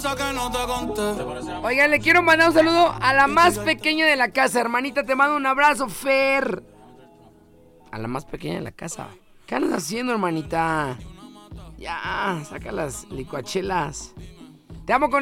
Oigan, le quiero mandar un saludo a la más pequeña de la casa. Hermanita, te mando un abrazo, Fer. A la más pequeña de la casa. ¿Qué andas haciendo, hermanita? Ya, saca las licuachelas. Te amo con